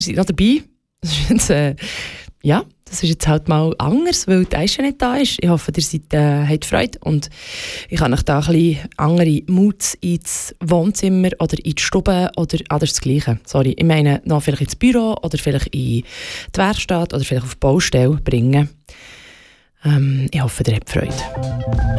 seid noch dabei. Das ist jetzt, das ist jetzt halt mal anders, weil die Aisha nicht da ist. Ich hoffe, ihr habt Freude und ich kann euch da ein bisschen andere Moods ins Wohnzimmer oder in die Stube oder das Gleiche. Sorry, ich meine noch vielleicht ins Büro oder vielleicht in die Werkstatt oder vielleicht auf die Baustelle bringen. Ich hoffe, ihr habt Freude.